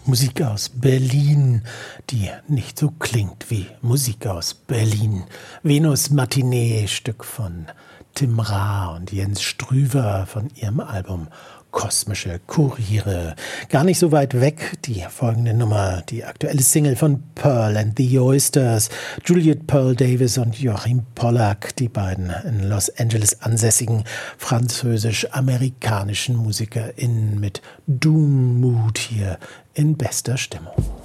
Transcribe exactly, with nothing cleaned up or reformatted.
Musik aus Berlin, die nicht so klingt wie Musik aus Berlin. Venus Matinee, Stück von Tim Ra und Jens Strüver von ihrem Album Kosmische Kuriere. Gar nicht so weit weg, die folgende Nummer, die aktuelle Single von Pearl and the Oysters. Juliet Pearl Davis und Joachim Pollack, die beiden in Los Angeles ansässigen französisch-amerikanischen MusikerInnen mit Doom Mood hier in bester Stimmung.